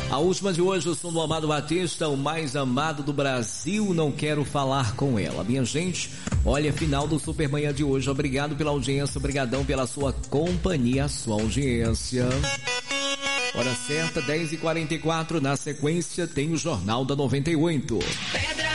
A última de hoje, o som do Amado Batista, o mais amado do Brasil, não quero falar com ela. Minha gente, olha, final do Supermanhã de hoje. Obrigado pela audiência, obrigadão pela sua companhia, sua audiência. Hora certa, 10h44, na sequência tem o Jornal da 98.